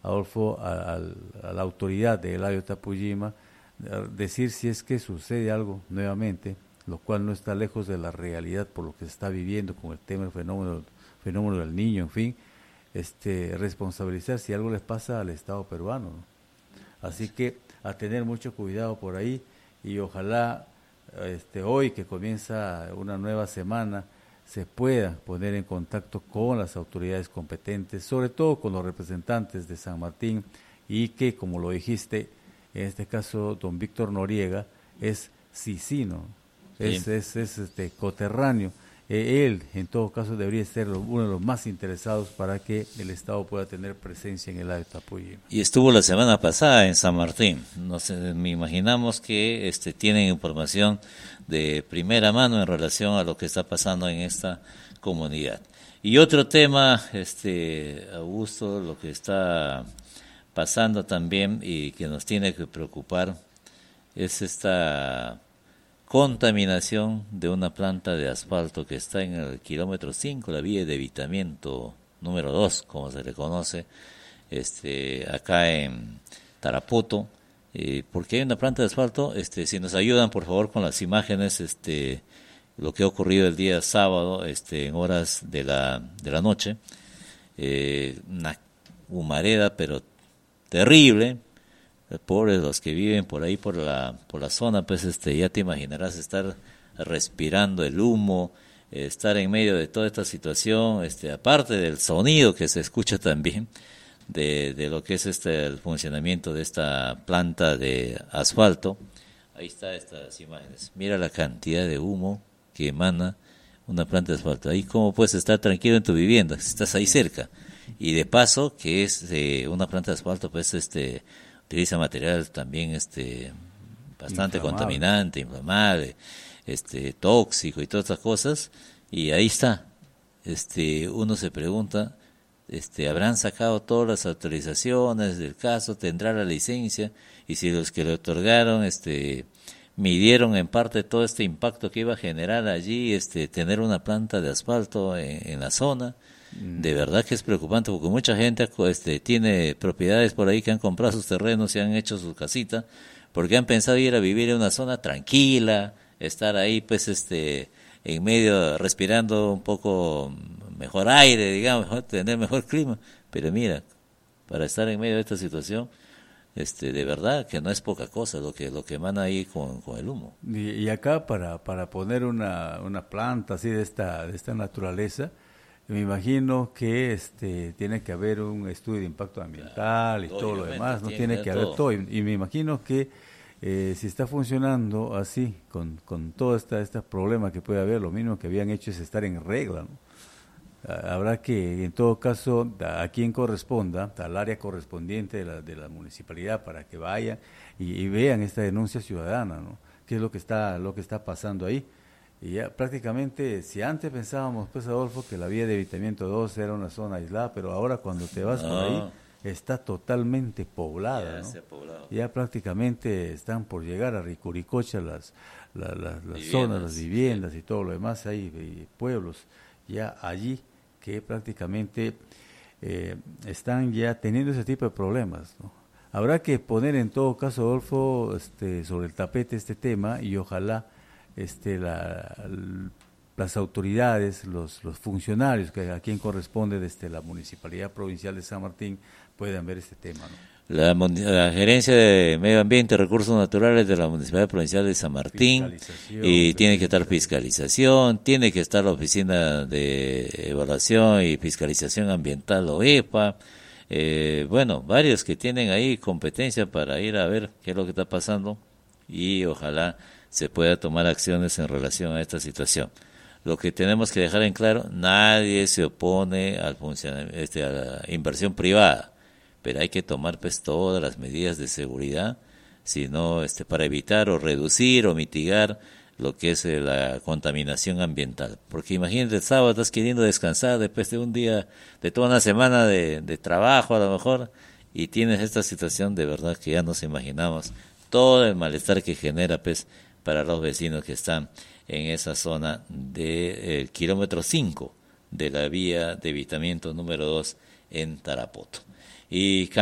Adolfo, a la autoridad de Eladio Tapujima, decir si es que sucede algo nuevamente, lo cual no está lejos de la realidad por lo que se está viviendo con el tema del fenómeno del Niño, en fin, responsabilizar si algo les pasa al Estado peruano, ¿no? Así que a tener mucho cuidado por ahí y ojalá hoy que comienza una nueva semana se pueda poner en contacto con las autoridades competentes, sobre todo con los representantes de San Martín y que, como lo dijiste, en este caso don Víctor Noriega es sicino, Sí. es coterráneo. Él, en todo caso, debería ser uno de los más interesados para que el Estado pueda tener presencia en el área de Tapujima. Y estuvo la semana pasada en San Martín. Me imaginamos que tienen información de primera mano en relación a lo que está pasando en esta comunidad. Y otro tema, Augusto, lo que está pasando también y que nos tiene que preocupar es esta contaminación de una planta de asfalto que está en el kilómetro 5, la vía de evitamiento número 2, como se le conoce, acá en Tarapoto, porque hay una planta de asfalto. Si nos ayudan por favor con las imágenes, lo que ha ocurrido el día sábado, en horas de la noche, una humareda pero terrible. Pobres los que viven por ahí por la zona, pues ya te imaginarás estar respirando el humo, estar en medio de toda esta situación, aparte del sonido que se escucha también de lo que es el funcionamiento de esta planta de asfalto. Ahí está estas imágenes. Mira la cantidad de humo que emana una planta de asfalto. Ahí cómo puedes estar tranquilo en tu vivienda, si estás ahí cerca. Y de paso, que es una planta de asfalto, pues utiliza material también bastante contaminante, inflamable, tóxico y todas estas cosas, y ahí está. Uno se pregunta, ¿habrán sacado todas las autorizaciones del caso? ¿Tendrá la licencia? Y si los que le otorgaron midieron en parte todo este impacto que iba a generar allí, tener una planta de asfalto en la zona. De verdad que es preocupante, porque mucha gente tiene propiedades por ahí que han comprado sus terrenos y han hecho su casita, porque han pensado ir a vivir en una zona tranquila, estar ahí pues en medio, respirando un poco mejor aire, digamos, tener mejor clima. Pero mira, para estar en medio de esta situación, de verdad que no es poca cosa lo que emana ahí con el humo. Y acá para poner una planta así de esta naturaleza, me imagino que tiene que haber un estudio de impacto ambiental y todo lo demás, no tiene que haber todo. Y me imagino que si está funcionando así, con todo este problema que puede haber, lo mínimo que habían hecho es estar en regla, ¿no? Habrá que, en todo caso, a quien corresponda, al área correspondiente de la municipalidad, para que vayan y vean esta denuncia ciudadana, ¿no? ¿Qué es lo que está pasando ahí? Y ya prácticamente, si antes pensábamos, pues Adolfo, que la vía de evitamiento 2 era una zona aislada, pero ahora cuando te vas por ahí, está totalmente poblada, ¿no? Ya prácticamente están por llegar a Ricuricocha las zonas, las viviendas y todo lo demás, hay pueblos ya allí que prácticamente están ya teniendo ese tipo de problemas, ¿no? Habrá que poner en todo caso, Adolfo, sobre el tapete este tema y ojalá las autoridades, los funcionarios que a quien corresponde desde la Municipalidad Provincial de San Martín puedan ver este tema, ¿no? La Gerencia de Medio Ambiente y Recursos Naturales de la Municipalidad Provincial de San Martín, y tiene que estar fiscalización, tiene que estar la Oficina de Evaluación y Fiscalización Ambiental, OEPA, varios que tienen ahí competencia para ir a ver qué es lo que está pasando y ojalá se pueda tomar acciones en relación a esta situación. Lo que tenemos que dejar en claro, nadie se opone al funcionamiento, a la inversión privada, pero hay que tomar pues todas las medidas de seguridad, sino para evitar o reducir o mitigar lo que es la contaminación ambiental. Porque imagínate, el sábado estás queriendo descansar después de un día, de toda una semana de trabajo a lo mejor, y tienes esta situación, de verdad que ya nos imaginamos todo el malestar que genera pues para los vecinos que están en esa zona del kilómetro 5 de la vía de evitamiento número 2 en Tarapoto. Y